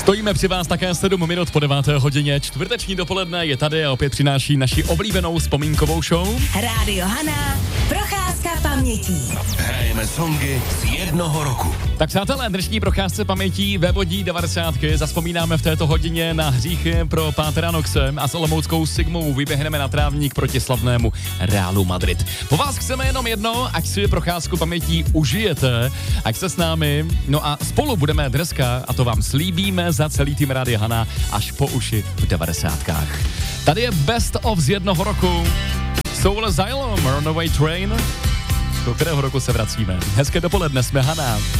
Stojíme při vás také 7 minut po 9. hodině. Čtvrteční dopoledne je tady a opět přináší naši oblíbenou vzpomínkovou show. Rádio Hana, procházka pamětí. Hrajeme songy z jednoho roku. Tak přátelé, dnešní procházce pamětí ve vodí 90. Zavzpomínáme v této hodině na hříchy pro Pátera Noxe a s olomouckou Sigmou vyběhneme na trávník proti slavnému Realu Madrid. Po vás chceme jenom jedno, ať si procházku pamětí užijete, ať jste s námi, no a spolu budeme dneska, a to vám slíbíme za celý tým Rádia Hana až po uši v 90. Tady je Best of z jednoho roku. Soul Asylum, Runaway Train. Do kterého roku se vracíme? Hezké dopoledne, jsme Hana.